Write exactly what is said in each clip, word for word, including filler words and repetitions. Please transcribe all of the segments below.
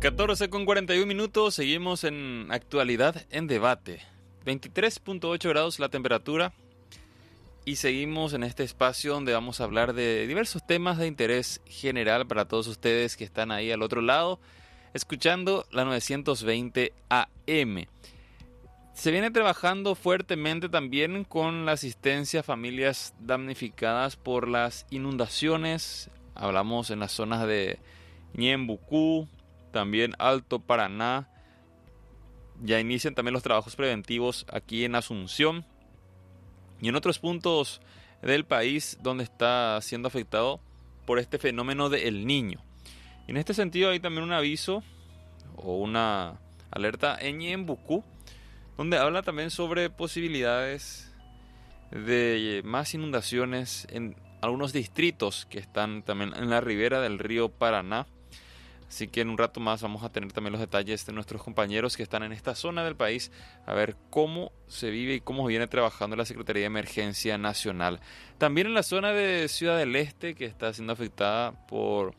catorce con cuarenta y uno minutos, seguimos en actualidad en debate. veintitrés punto ocho grados la temperatura y seguimos en este espacio donde vamos a hablar de diversos temas de interés general para todos ustedes que están ahí al otro lado, escuchando la novecientos veinte A M. Se viene trabajando fuertemente también con la asistencia a familias damnificadas por las inundaciones. Hablamos en las zonas de Ñembucú, también Alto Paraná. Ya inician también los trabajos preventivos aquí en Asunción y en otros puntos del país donde está siendo afectado por este fenómeno de El Niño. Y en este sentido hay también un aviso o una alerta en Ñembucú, donde habla también sobre posibilidades de más inundaciones en algunos distritos que están también en la ribera del río Paraná. Así que en un rato más vamos a tener también los detalles de nuestros compañeros que están en esta zona del país, a ver cómo se vive y cómo viene trabajando la Secretaría de Emergencia Nacional. También en la zona de Ciudad del Este, que está siendo afectada por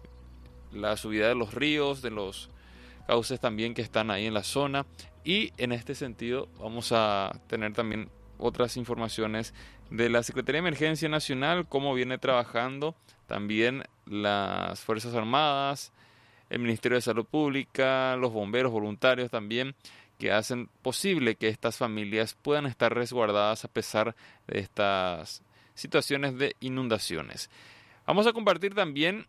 la subida de los ríos, de los cauces también que están ahí en la zona. Y en este sentido vamos a tener también otras informaciones de la Secretaría de Emergencia Nacional, cómo viene trabajando también las Fuerzas Armadas, el Ministerio de Salud Pública, los bomberos voluntarios también, que hacen posible que estas familias puedan estar resguardadas a pesar de estas situaciones de inundaciones. Vamos a compartir también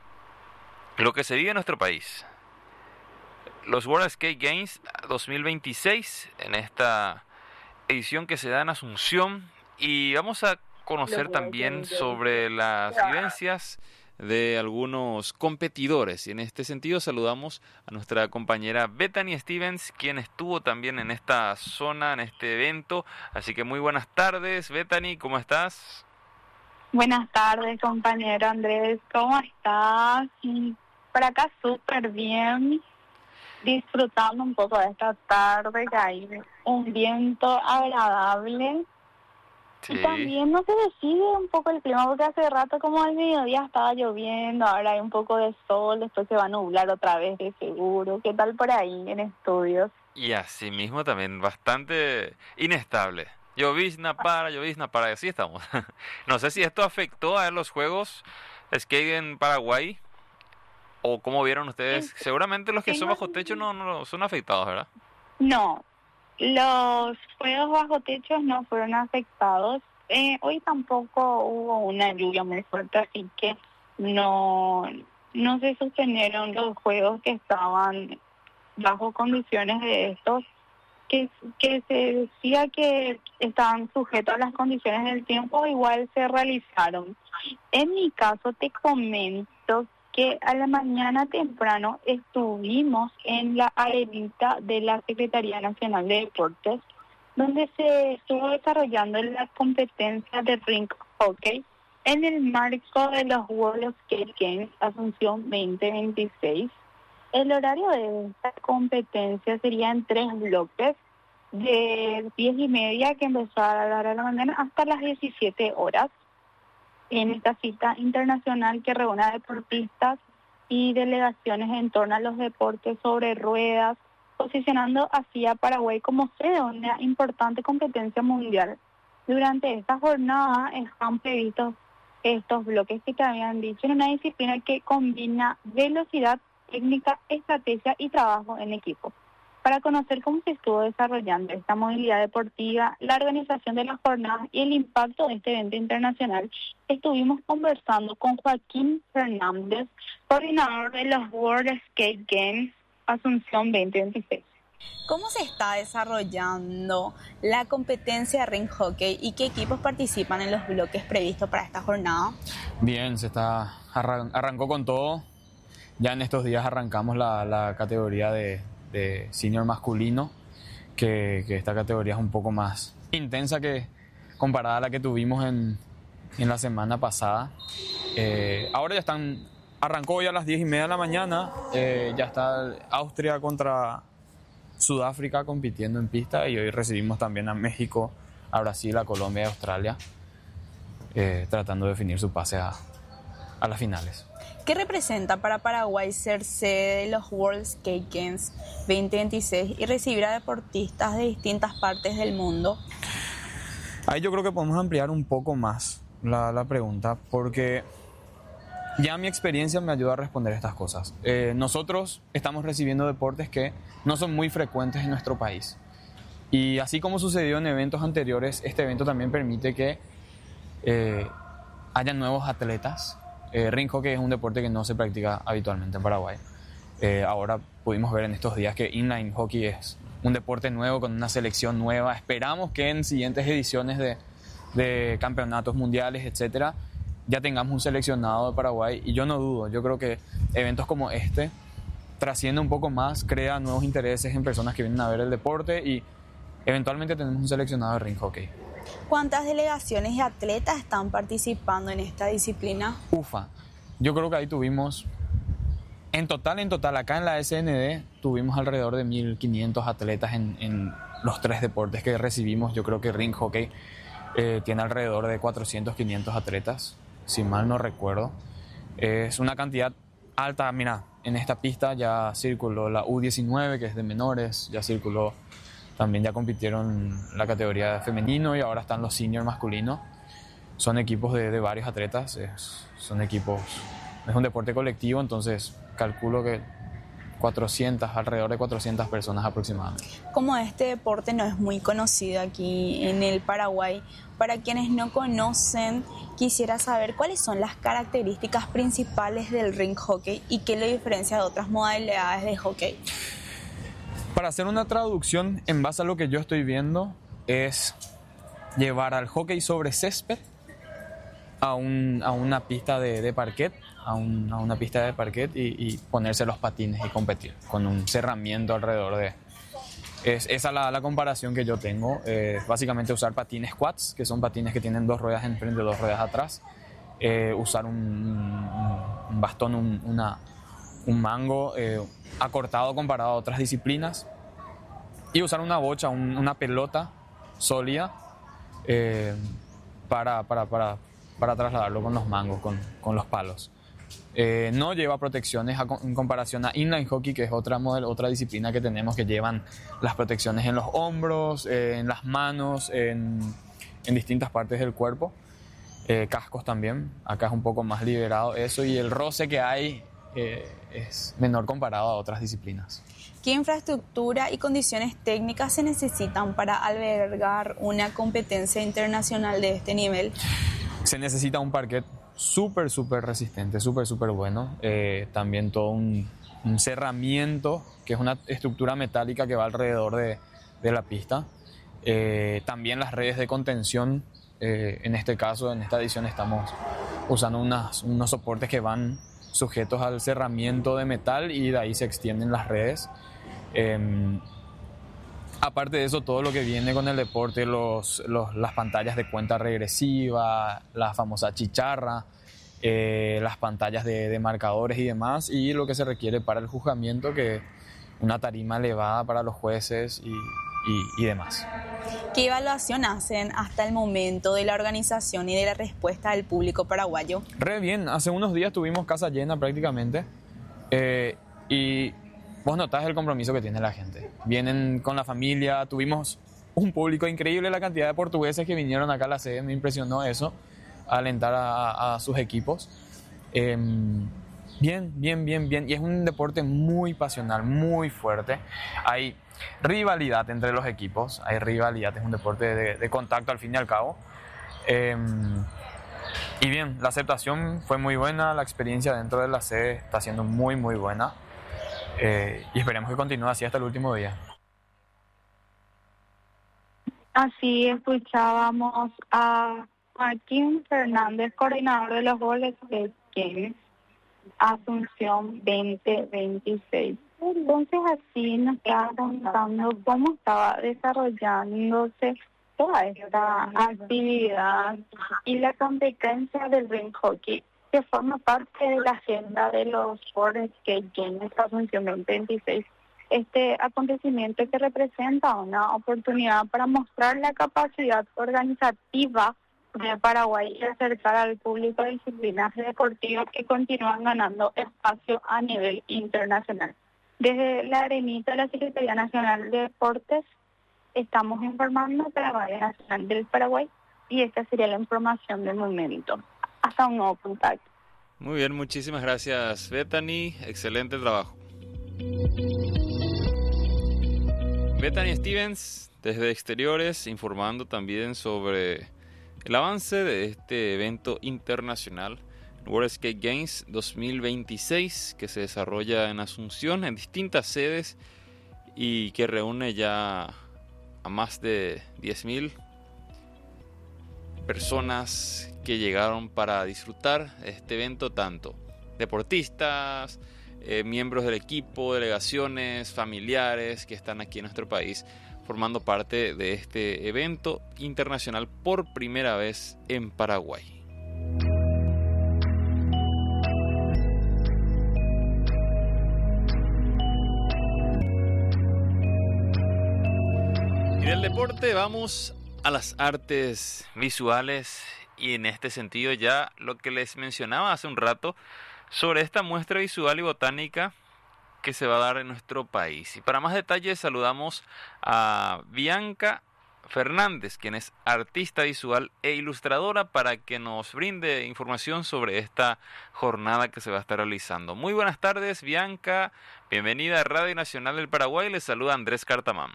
lo que se vive en nuestro país. Los World Skate Games dos mil veintiséis, en esta edición que se da en Asunción, y vamos a conocer también sobre las vivencias de algunos competidores. Y en este sentido saludamos a nuestra compañera Bethany Stevens, quien estuvo también en esta zona, en este evento. Así que muy buenas tardes, Bethany, ¿cómo estás? Buenas tardes, compañero Andrés, ¿cómo estás? Por acá súper bien, disfrutando un poco de esta tarde, que hay un viento agradable. Sí. Y también no se decide un poco el clima, porque hace rato como al mediodía estaba lloviendo, ahora hay un poco de sol, después se va a nublar otra vez de seguro. ¿Qué tal por ahí en estudios? Y así mismo también bastante inestable. Llovizna para, llovizna para, y así estamos. No sé si esto afectó a los juegos skate en Paraguay, o cómo vieron ustedes. Sí. Seguramente los que son bajo techo no, no son afectados, ¿verdad? No. Los juegos bajo techo no fueron afectados. Eh, hoy tampoco hubo una lluvia muy fuerte, así que no, no se sostenieron los juegos que estaban bajo condiciones de estos, que, que se decía que estaban sujetos a las condiciones del tiempo, igual se realizaron. En mi caso te comento que a la mañana temprano estuvimos en la arenita de la Secretaría Nacional de Deportes, donde se estuvo desarrollando la competencia de rink hockey en el marco de los World Skate Games Asunción veinte veintiséis. El horario de esta competencia sería en tres bloques, de diez y media, que empezó a la hora de la mañana, hasta las diecisiete horas. En esta cita internacional que reúne a deportistas y delegaciones en torno a los deportes sobre ruedas, posicionando así a Paraguay como sede de una importante competencia mundial. Durante esta jornada están previstos estos bloques que te habían dicho, en una disciplina que combina velocidad, técnica, estrategia y trabajo en equipo. Para conocer cómo se estuvo desarrollando esta movilidad deportiva, la organización de las jornadas y el impacto de este evento internacional, estuvimos conversando con Joaquín Fernández, coordinador de los World Skate Games Asunción veinte veintiséis. ¿Cómo se está desarrollando la competencia de ring hockey y qué equipos participan en los bloques previstos para esta jornada? Bien, se está arran- arrancó con todo. Ya en estos días arrancamos la, la categoría de, de senior masculino, que, que esta categoría es un poco más intensa que comparada a la que tuvimos en, en la semana pasada. Eh, ahora ya están, arrancó hoy a las diez y media de la mañana, eh, ya está Austria contra Sudáfrica compitiendo en pista, y hoy recibimos también a México, a Brasil, a Colombia y a Australia, eh, tratando de definir su pase a, a las finales. ¿Qué representa para Paraguay ser sede de los World Skate Games veinte veintiséis y recibir a deportistas de distintas partes del mundo? Ahí yo creo que podemos ampliar un poco más la, la pregunta, porque ya mi experiencia me ayuda a responder estas cosas. Eh, nosotros estamos recibiendo deportes que no son muy frecuentes en nuestro país. Y así como sucedió en eventos anteriores, este evento también permite que eh, haya nuevos atletas. Eh, ring hockey es un deporte que no se practica habitualmente en Paraguay. Eh, ahora pudimos ver en estos días que inline hockey es un deporte nuevo con una selección nueva. Esperamos que en siguientes ediciones de, de campeonatos mundiales, etcétera, ya tengamos un seleccionado de Paraguay. Y yo no dudo, yo creo que eventos como este trasciende un poco más, crea nuevos intereses en personas que vienen a ver el deporte y eventualmente tenemos un seleccionado de ring hockey. ¿Cuántas delegaciones y atletas están participando en esta disciplina? Ufa, yo creo que ahí tuvimos, en total, en total, acá en la S N D tuvimos alrededor de mil quinientos atletas en, en los tres deportes que recibimos. Yo creo que ring hockey eh, tiene alrededor de cuatrocientos, quinientos atletas, si mal no recuerdo. Es una cantidad alta. Mira, en esta pista ya circuló la U diecinueve, que es de menores, ya circuló. También ya compitieron la categoría femenino y ahora están los senior masculinos. Son equipos de, de varios atletas, es, son equipos, es un deporte colectivo, entonces calculo que cuatrocientas, alrededor de cuatrocientas personas aproximadamente. Como este deporte no es muy conocido aquí en el Paraguay, para quienes no conocen, quisiera saber cuáles son las características principales del ring hockey y qué lo diferencia de otras modalidades de hockey. Para hacer una traducción en base a lo que yo estoy viendo, es llevar al hockey sobre césped a, un, a una pista de, de parquet, a, un, a una pista de parquet y, y ponerse los patines y competir con un cerramiento alrededor de... Es, esa es la, la comparación que yo tengo. Eh, básicamente usar patines quads, que son patines que tienen dos ruedas enfrente y dos ruedas atrás. Eh, usar un, un, un bastón, un, una... un mango eh, acortado comparado a otras disciplinas y usar una bocha, un, una pelota sólida eh, para, para, para, para trasladarlo con los mangos, con, con los palos. Eh, no lleva protecciones a, en comparación a inline hockey, que es otra, model, otra disciplina que tenemos, que llevan las protecciones en los hombros, eh, en las manos, en, en distintas partes del cuerpo. Eh, cascos también, acá es un poco más liberado eso, y el roce que hay Eh, es menor comparado a otras disciplinas. ¿Qué infraestructura y condiciones técnicas se necesitan para albergar una competencia internacional de este nivel? Se necesita un parquet súper, súper resistente, súper, súper bueno. Eh, también todo un, un cerramiento, que es una estructura metálica que va alrededor de, de la pista. Eh, también las redes de contención. Eh, en este caso, en esta edición, estamos usando unas, unos soportes que van sujetos al cerramiento de metal y de ahí se extienden las redes. Eh, aparte de eso, todo lo que viene con el deporte, los, los, las pantallas de cuenta regresiva, la famosa chicharra, eh, las pantallas de, de marcadores y demás, y lo que se requiere para el juzgamiento, que una tarima elevada para los jueces y, y, y demás. ¿Qué evaluación hacen hasta el momento de la organización y de la respuesta del público paraguayo? Re bien, hace unos días tuvimos casa llena prácticamente eh, y vos notás el compromiso que tiene la gente. Vienen con la familia, tuvimos un público increíble, la cantidad de portugueses que vinieron acá a la sede, me impresionó eso, a alentar a, a sus equipos. Eh, bien, bien, bien, bien, y es un deporte muy pasional, muy fuerte. Hay rivalidad entre los equipos, hay rivalidad, es un deporte de, de contacto al fin y al cabo. Eh, y bien, la aceptación fue muy buena, la experiencia dentro de la sede está siendo muy, muy buena. Eh, y esperemos que continúe así hasta el último día. Así escuchábamos a Joaquín Fernández, coordinador de los World Skate Games Asunción veinte veintiséis. Entonces así nos estaba contando cómo estaba desarrollándose toda esta actividad y la competencia del ring hockey, que forma parte de la agenda de los World Skate Games Asunción veinte veintiséis. Este acontecimiento que representa una oportunidad para mostrar la capacidad organizativa de Paraguay y acercar al público disciplinas deportivas que continúan ganando espacio a nivel internacional. Desde la Arenita de la Secretaría Nacional de Deportes estamos informando para la Radio Nacional del Paraguay y esta sería la información del momento. Hasta un nuevo contacto. Muy bien, muchísimas gracias, Bethany. Excelente trabajo. Bethany Stevens, desde Exteriores, informando también sobre el avance de este evento internacional, World Skate Games dos mil veintiséis, que se desarrolla en Asunción, en distintas sedes, y que reúne ya a más de diez mil personas que llegaron para disfrutar este evento, tanto deportistas, eh, miembros del equipo, delegaciones, familiares que están aquí en nuestro país formando parte de este evento internacional por primera vez en Paraguay. Y del deporte vamos a las artes visuales, y en este sentido ya lo que les mencionaba hace un rato sobre esta muestra visual y botánica que se va a dar en nuestro país. Y para más detalles saludamos a Bianca Fernández, quien es artista visual e ilustradora, para que nos brinde información sobre esta jornada que se va a estar realizando. Muy buenas tardes, Bianca. Bienvenida a Radio Nacional del Paraguay. Les saluda Andrés Cartamán.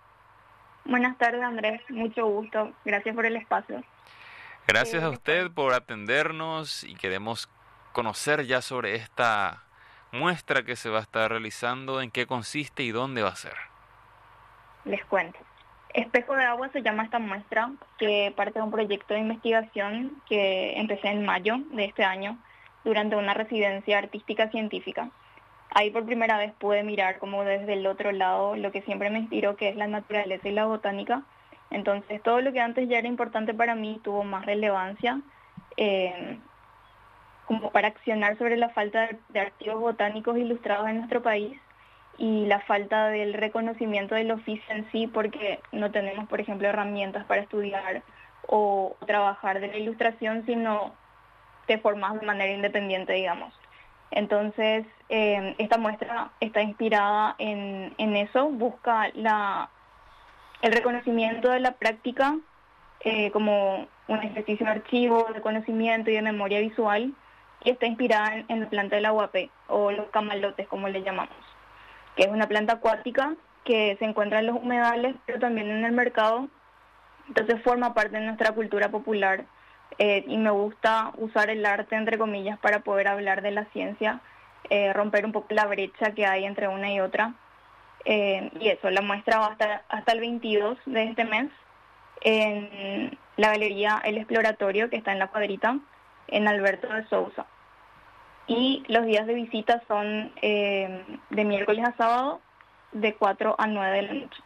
Buenas tardes, Andrés. Mucho gusto. Gracias por el espacio. Gracias a usted por atendernos, y queremos conocer ya sobre esta muestra que se va a estar realizando, en qué consiste y dónde va a ser. Les cuento. Espejo de Agua se llama esta muestra, que parte de un proyecto de investigación que empecé en mayo de este año durante una residencia artística científica. Ahí por primera vez pude mirar como desde el otro lado lo que siempre me inspiró, que es la naturaleza y la botánica. Entonces todo lo que antes ya era importante para mí tuvo más relevancia, eh, como para accionar sobre la falta de archivos botánicos ilustrados en nuestro país y la falta del reconocimiento del oficio en sí, porque no tenemos, por ejemplo, herramientas para estudiar o trabajar de la ilustración, sino te formas de manera independiente, digamos. Entonces, eh, esta muestra está inspirada en, en eso, busca la, el reconocimiento de la práctica eh, como un ejercicio de archivo, de conocimiento y de memoria visual, y está inspirada en, en la planta del aguapé, o los camalotes, como le llamamos, que es una planta acuática que se encuentra en los humedales, pero también en el mercado. Entonces forma parte de nuestra cultura popular, eh, y me gusta usar el arte, entre comillas, para poder hablar de la ciencia, eh, romper un poco la brecha que hay entre una y otra. Eh, y eso, la muestra va hasta, hasta el veintidós de este mes en la Galería El Exploratorio, que está en La Cuadrita, en Alberto de Sousa. Y los días de visita son eh, de miércoles a sábado, de cuatro a nueve de la noche.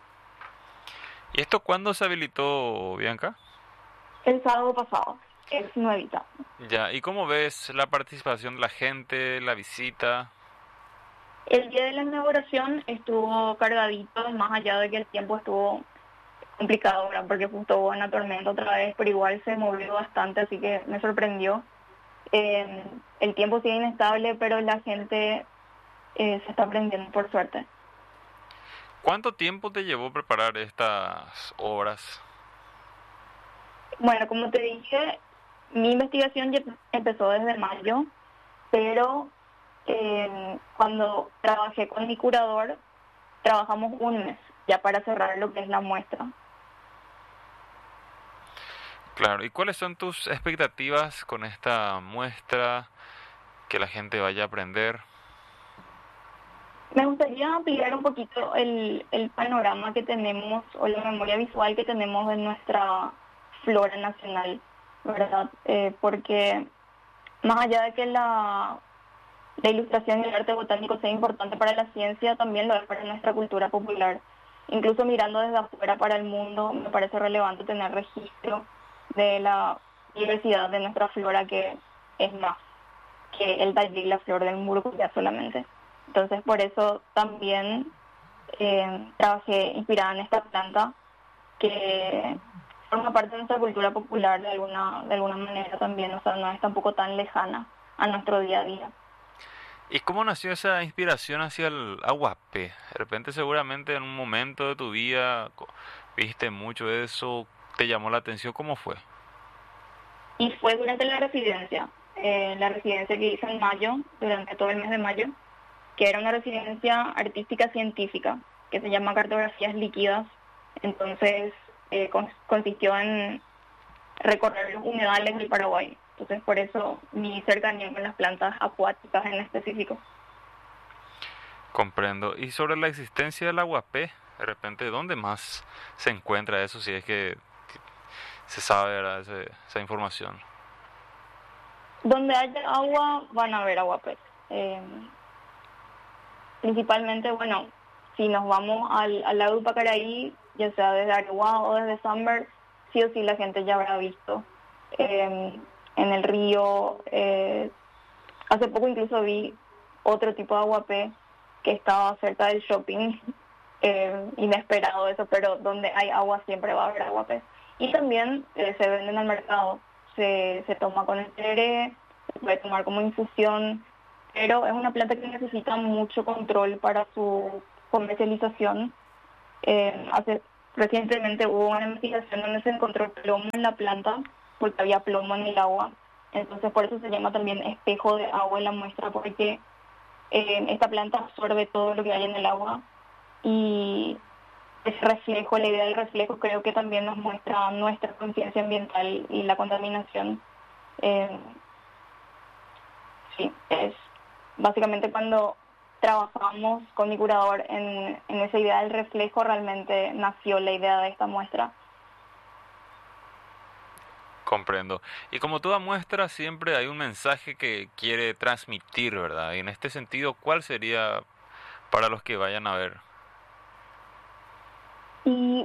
¿Y esto cuándo se habilitó, Bianca? El sábado pasado, es nuevita. Ya, ¿y cómo ves la participación de la gente, la visita? El día de la inauguración estuvo cargadito, más allá de que el tiempo estuvo complicado, ¿verdad? Porque justo hubo una tormenta otra vez, pero igual se movió bastante, así que me sorprendió. Eh, el tiempo sigue inestable, pero la gente eh, se está aprendiendo, por suerte. ¿Cuánto tiempo te llevó preparar estas obras? Bueno, como te dije, mi investigación ya empezó desde mayo, pero eh, cuando trabajé con mi curador, trabajamos un mes ya para cerrar lo que es la muestra. Claro, ¿y cuáles son tus expectativas con esta muestra? Que la gente vaya a aprender. Me gustaría ampliar un poquito el, el panorama que tenemos, o la memoria visual que tenemos de nuestra flora nacional, ¿verdad? Eh, porque más allá de que la, la ilustración y el arte botánico sea importante para la ciencia, también lo es para nuestra cultura popular. Incluso mirando desde afuera para el mundo, me parece relevante tener registro de la diversidad de nuestra flora, que es más que el tallo y la flor del muruguyá solamente. Entonces, por eso también eh, trabajé inspirada en esta planta, que forma parte de nuestra cultura popular de alguna, de alguna manera también, o sea, no es tampoco tan lejana a nuestro día a día. ¿Y cómo nació esa inspiración hacia el aguapé? De repente seguramente en un momento de tu vida co- viste mucho de eso, te llamó la atención, ¿cómo fue? Y fue durante la residencia, eh, la residencia que hice en mayo, durante todo el mes de mayo, que era una residencia artística científica, que se llama Cartografías Líquidas. Entonces, eh, cons- consistió en recorrer los humedales del Paraguay. Entonces, por eso mi cercanía con las plantas acuáticas en específico. Comprendo. Y sobre la existencia del aguapé, de repente, ¿dónde más se encuentra eso? Si es que que se sabe, ¿verdad? Ese- esa información. Donde haya agua, van a haber aguapés. Eh, principalmente, bueno, si nos vamos al, al lago de Pacaraí, ya sea desde Areguá o desde Samber, sí o sí la gente ya habrá visto. Eh, en el río, eh, hace poco incluso vi otro tipo de aguapé que estaba cerca del shopping, eh, inesperado eso, pero donde hay agua siempre va a haber aguapés. Y también eh, se venden al mercado, se, se toma con el tereré, se puede tomar como infusión, pero es una planta que necesita mucho control para su comercialización. Eh, hace, recientemente hubo una investigación donde se encontró plomo en la planta, porque había plomo en el agua. Entonces por eso se llama también espejo de agua en la muestra, porque eh, esta planta absorbe todo lo que hay en el agua. Y ese reflejo, la idea del reflejo, creo que también nos muestra nuestra conciencia ambiental y la contaminación. Eh, sí, es básicamente cuando trabajamos con mi curador en, en esa idea del reflejo, realmente nació la idea de esta muestra. Comprendo. Y como toda muestra, siempre hay un mensaje que quiere transmitir, ¿verdad? Y en este sentido, ¿cuál sería para los que vayan a ver? Y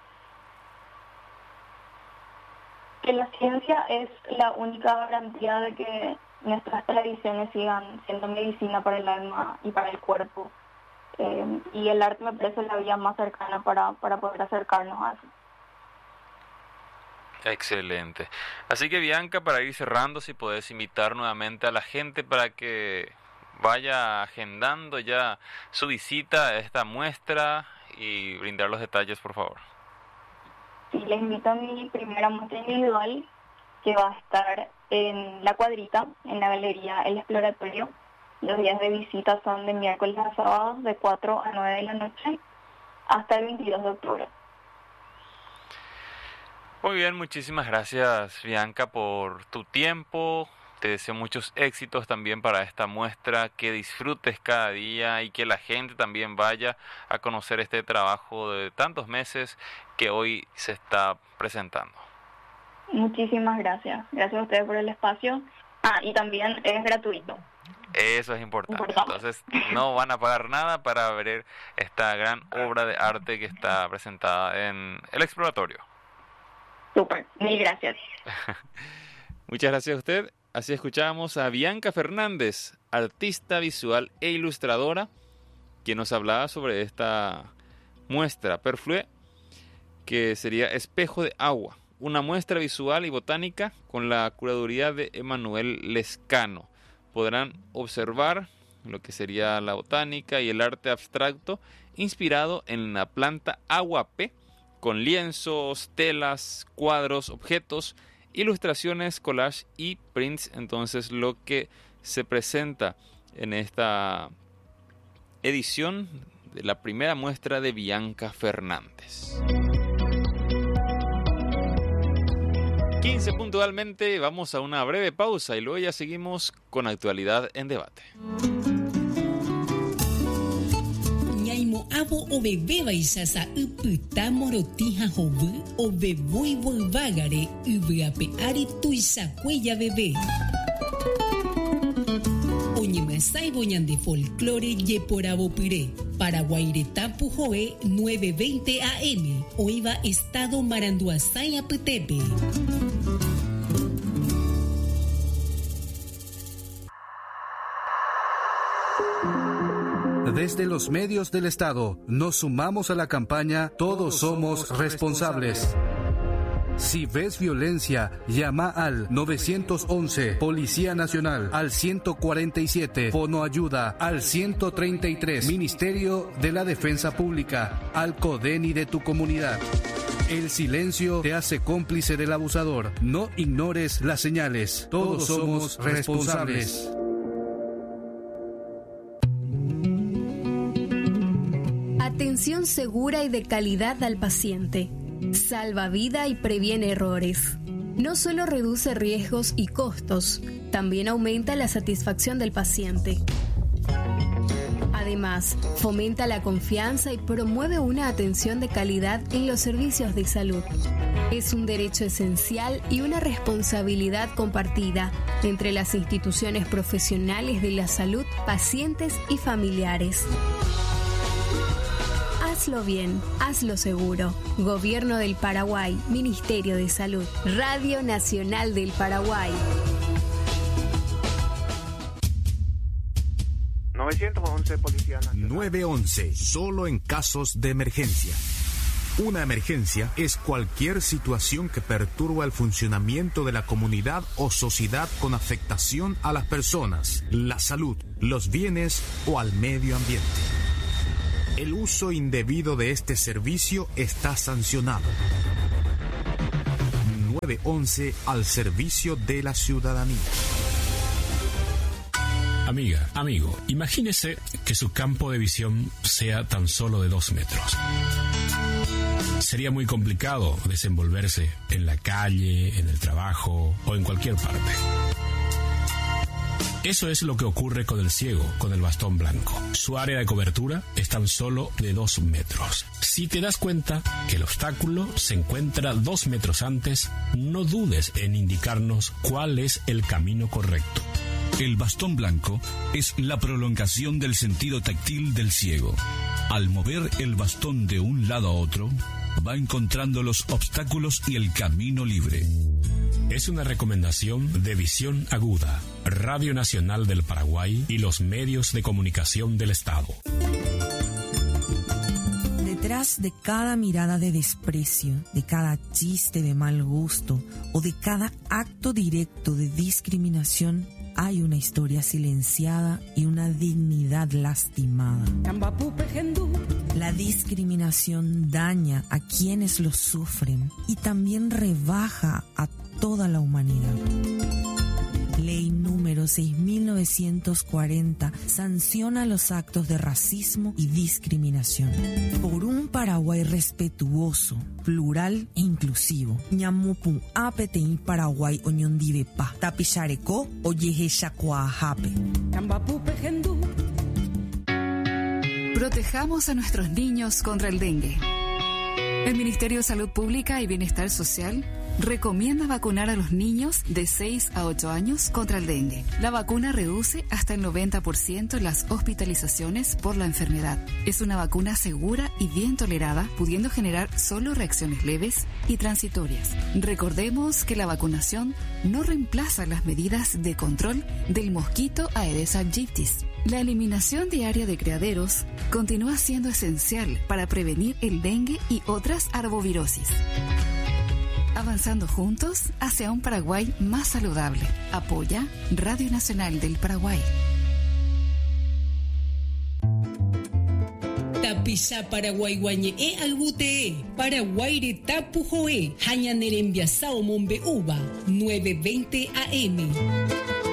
que la ciencia es la única garantía de que nuestras tradiciones sigan siendo medicina para el alma y para el cuerpo. Eh, y el arte me parece la vía más cercana para, para poder acercarnos a eso. Excelente. Así que Bianca, para ir cerrando, si podés invitar nuevamente a la gente para que vaya agendando ya su visita a esta muestra y brindar los detalles, por favor. Sí, les invito a mi primera muestra individual, que va a estar en La Cuadrita, en la galería El Exploratorio. Los días de visita son de miércoles a sábados, de cuatro a nueve de la noche, hasta el veintidós de octubre. Muy bien, muchísimas gracias Bianca por tu tiempo. Te deseo muchos éxitos también para esta muestra, que disfrutes cada día y que la gente también vaya a conocer este trabajo de tantos meses que hoy se está presentando. Muchísimas gracias. Gracias a ustedes por el espacio. Ah, y también es gratuito. Eso es importante. Importante. Entonces no van a pagar nada para ver esta gran obra de arte que está presentada en El Exploratorio. Súper, mil gracias. Muchas gracias a usted. Así escuchábamos a Bianca Fernández, artista visual e ilustradora, quien nos hablaba sobre esta muestra Perflué, que sería Espejo de Agua, una muestra visual y botánica con la curaduría de Emanuel Lescano. Podrán observar lo que sería la botánica y el arte abstracto inspirado en la planta aguapé, con lienzos, telas, cuadros, objetos, ilustraciones, collage y prints. Entonces lo que se presenta en esta edición de la primera muestra de Bianca Fernández. quince puntualmente, vamos a una breve pausa y luego ya seguimos con Actualidad en Debate. Ñaimo abo o bebé baisasa uputa morotija hobu o bebui volvagare ubeape ari tuisa cuella bebé. Oñemasai boñan de folclore yeporabo pire. Paraguairetapu joe nueve veinte A M. Oiva estado Maranduasay Aputepe. Desde los medios del Estado, nos sumamos a la campaña Todos somos responsables. Si ves violencia, llama al nueve once, Policía Nacional, al ciento cuarenta y siete, Fono Ayuda, al ciento treinta y tres, Ministerio de la Defensa Pública, al CODENI de tu comunidad. El silencio te hace cómplice del abusador. No ignores las señales. Todos somos responsables. Atención segura y de calidad al paciente. Salva vida y previene errores. No solo reduce riesgos y costos, también aumenta la satisfacción del paciente. Además, fomenta la confianza y promueve una atención de calidad en los servicios de salud. Es un derecho esencial y una responsabilidad compartida entre las instituciones profesionales de la salud, pacientes y familiares. Hazlo bien, hazlo seguro. Gobierno del Paraguay, Ministerio de Salud, Radio Nacional del Paraguay. nueve once Policía Nacional. nueve once, solo en casos de emergencia. Una emergencia es cualquier situación que perturba el funcionamiento de la comunidad o sociedad con afectación a las personas, la salud, los bienes o al medio ambiente. El uso indebido de este servicio está sancionado. nueve once al servicio de la ciudadanía. Amiga, amigo, imagínese que su campo de visión sea tan solo de dos metros. Sería muy complicado desenvolverse en la calle, en el trabajo o en cualquier parte. Eso es lo que ocurre con el ciego, con el bastón blanco. Su área de cobertura es tan solo de dos metros. Si te das cuenta que el obstáculo se encuentra dos metros antes, no dudes en indicarnos cuál es el camino correcto. El bastón blanco es la prolongación del sentido táctil del ciego. Al mover el bastón de un lado a otro, va encontrando los obstáculos y el camino libre. Es una recomendación de Visión Aguda, Radio Nacional del Paraguay y los medios de comunicación del Estado. Detrás de cada mirada de desprecio, de cada chiste de mal gusto o de cada acto directo de discriminación, hay una historia silenciada y una dignidad lastimada. La discriminación daña a quienes lo sufren y también rebaja a toda la humanidad. Ley número seis mil novecientos cuarenta sanciona los actos de racismo y discriminación. Por un Paraguay respetuoso, plural e inclusivo. Ñamupu apetei Paraguay oñondivepa. Tapishareko oyehechacuajape. Protejamos a nuestros niños contra el dengue. El Ministerio de Salud Pública y Bienestar Social recomienda vacunar a los niños de seis a ocho años contra el dengue. La vacuna reduce hasta el noventa por ciento las hospitalizaciones por la enfermedad. Es una vacuna segura y bien tolerada, pudiendo generar solo reacciones leves y transitorias. Recordemos que la vacunación no reemplaza las medidas de control del mosquito Aedes aegypti. La eliminación diaria de criaderos continúa siendo esencial para prevenir el dengue y otras arbovirosis. Avanzando juntos hacia un Paraguay más saludable. Apoya Radio Nacional del Paraguay. Tapisa Paraguay guañe e albute Paraguay de tapu joe hañanerembiasao mombe uva nueve veinte A M.